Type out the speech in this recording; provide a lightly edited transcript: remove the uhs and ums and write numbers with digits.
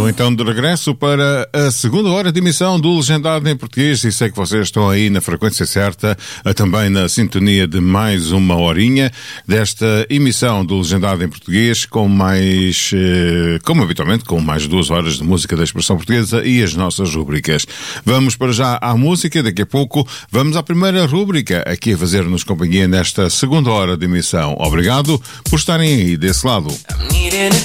Estou então de regresso para a segunda hora de emissão do Legendado em Português e sei que vocês estão aí na frequência certa, também na sintonia de mais uma horinha desta emissão do Legendado em Português com mais, como habitualmente, com mais 2 horas de música da expressão portuguesa e as nossas rúbricas. Vamos para já à música, daqui a pouco vamos à primeira rúbrica aqui a fazer-nos companhia nesta segunda hora de emissão. Obrigado por estarem aí desse lado.